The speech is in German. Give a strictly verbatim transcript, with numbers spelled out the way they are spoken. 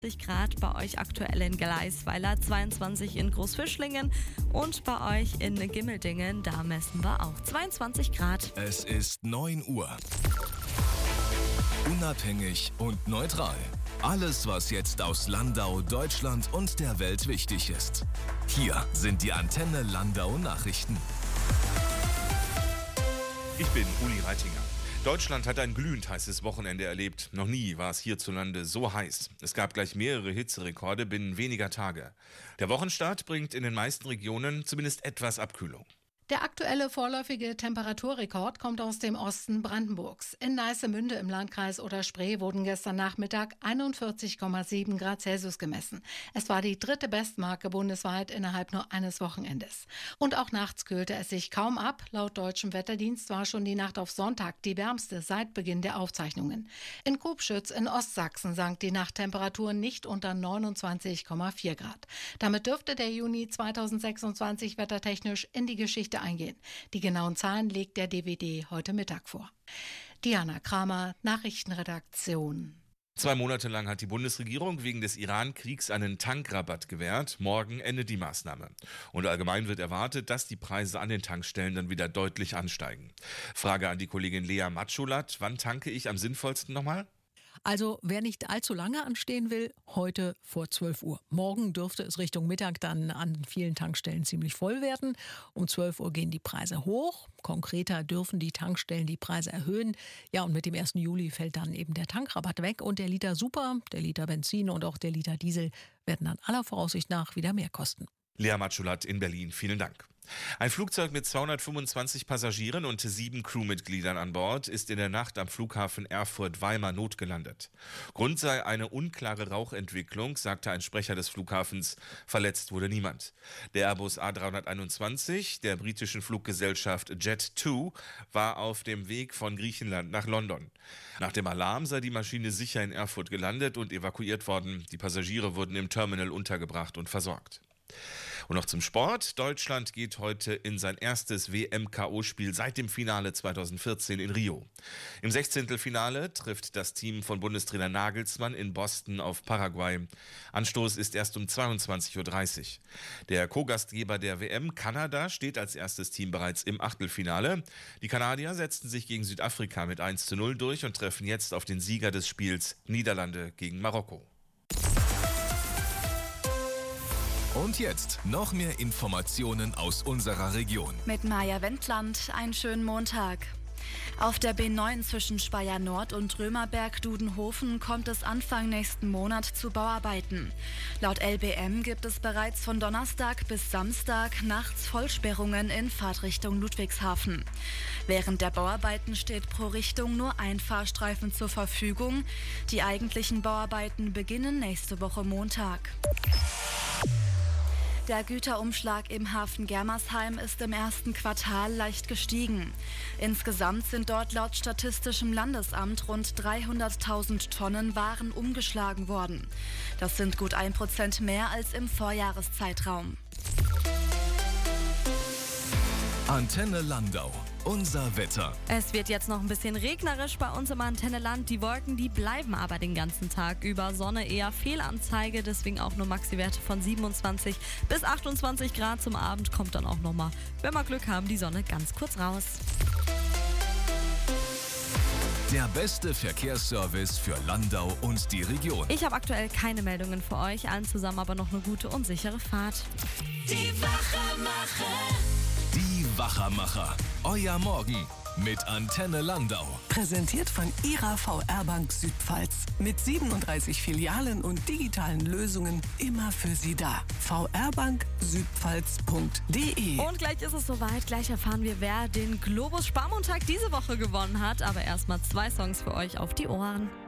Grad bei euch aktuell in Gleisweiler, zweiundzwanzig in Großfischlingen und bei euch in Gimmeldingen, da messen wir auch zweiundzwanzig Grad. Es ist neun Uhr. Unabhängig und neutral. Alles, was jetzt aus Landau, Deutschland und der Welt wichtig ist. Hier sind die Antenne Landau Nachrichten. Ich bin Uli Reitinger. Deutschland hat ein glühend heißes Wochenende erlebt. Noch nie war es hierzulande so heiß. Es gab gleich mehrere Hitzerekorde binnen weniger Tage. Der Wochenstart bringt in den meisten Regionen zumindest etwas Abkühlung. Der aktuelle vorläufige Temperaturrekord kommt aus dem Osten Brandenburgs. In Neissemünde im Landkreis Oder-Spree wurden gestern Nachmittag einundvierzig Komma sieben Grad Celsius gemessen. Es war die dritte Bestmarke bundesweit innerhalb nur eines Wochenendes. Und auch nachts kühlte es sich kaum ab. Laut deutschem Wetterdienst war schon die Nacht auf Sonntag die wärmste seit Beginn der Aufzeichnungen. In Kubschütz in Ostsachsen sank die Nachttemperatur nicht unter neunundzwanzig Komma vier Grad. Damit dürfte der Juni zweitausendsechsundzwanzig wettertechnisch in die Geschichte eingehen. Die genauen Zahlen legt der D W D heute Mittag vor. Diana Kramer, Nachrichtenredaktion. Zwei Monate lang hat die Bundesregierung wegen des Iran-Kriegs einen Tankrabatt gewährt. Morgen endet die Maßnahme. Und allgemein wird erwartet, dass die Preise an den Tankstellen dann wieder deutlich ansteigen. Frage an die Kollegin Lea Matschulat. Wann tanke ich am sinnvollsten nochmal? Also wer nicht allzu lange anstehen will, heute vor zwölf Uhr. Morgen dürfte es Richtung Mittag dann an vielen Tankstellen ziemlich voll werden. Um zwölf Uhr gehen die Preise hoch. Konkreter dürfen die Tankstellen die Preise erhöhen. Ja, und mit dem ersten Juli fällt dann eben der Tankrabatt weg. Und der Liter Super, der Liter Benzin und auch der Liter Diesel werden dann aller Voraussicht nach wieder mehr kosten. Lea Matschulat in Berlin, vielen Dank. Ein Flugzeug mit zweihundertfünfundzwanzig Passagieren und sieben Crewmitgliedern an Bord ist in der Nacht am Flughafen Erfurt-Weimar notgelandet. Grund sei eine unklare Rauchentwicklung, sagte ein Sprecher des Flughafens. Verletzt wurde niemand. Der Airbus A dreihunderteinundzwanzig der britischen Fluggesellschaft Jet zwei war auf dem Weg von Griechenland nach London. Nach dem Alarm sei die Maschine sicher in Erfurt gelandet und evakuiert worden. Die Passagiere wurden im Terminal untergebracht und versorgt. Und noch zum Sport. Deutschland geht heute in sein erstes W M-K O-Spiel seit dem Finale zweitausendvierzehn in Rio. Im Sechzehntelfinale trifft das Team von Bundestrainer Nagelsmann in Boston auf Paraguay. Anstoß ist erst um zweiundzwanzig Uhr dreißig. Der Co-Gastgeber der W M, Kanada, steht als erstes Team bereits im Achtelfinale. Die Kanadier setzten sich gegen Südafrika mit eins zu null durch und treffen jetzt auf den Sieger des Spiels, Niederlande gegen Marokko. Und jetzt noch mehr Informationen aus unserer Region. Mit Maja Wendland, einen schönen Montag. Auf der B neun zwischen Speyer Nord und Römerberg-Dudenhofen kommt es Anfang nächsten Monat zu Bauarbeiten. Laut L B M gibt es bereits von Donnerstag bis Samstag nachts Vollsperrungen in Fahrtrichtung Ludwigshafen. Während der Bauarbeiten steht pro Richtung nur ein Fahrstreifen zur Verfügung. Die eigentlichen Bauarbeiten beginnen nächste Woche Montag. Der Güterumschlag im Hafen Germersheim ist im ersten Quartal leicht gestiegen. Insgesamt sind dort laut Statistischem Landesamt rund dreihunderttausend Tonnen Waren umgeschlagen worden. Das sind gut ein Prozent mehr als im Vorjahreszeitraum. Antenne Landau. Unser Wetter. Es wird jetzt noch ein bisschen regnerisch bei uns im Antenneland. Die Wolken, die bleiben aber den ganzen Tag über. Sonne eher Fehlanzeige, deswegen auch nur Maxi-Werte von siebenundzwanzig bis achtundzwanzig Grad. Zum Abend kommt dann auch nochmal, wenn wir Glück haben, die Sonne ganz kurz raus. Der beste Verkehrsservice für Landau und die Region. Ich habe aktuell keine Meldungen für euch. Allen zusammen aber noch eine gute und sichere Fahrt. Die Wachermacher. Die Wachermacher. Euer Morgen mit Antenne Landau. Präsentiert von Ihrer V R Bank Südpfalz. Mit siebenunddreißig Filialen und digitalen Lösungen immer für Sie da. v r bank südpfalz punkt d e. Und gleich ist es soweit. Gleich erfahren wir, wer den Globus Sparmontag diese Woche gewonnen hat. Aber erstmal zwei Songs für euch auf die Ohren.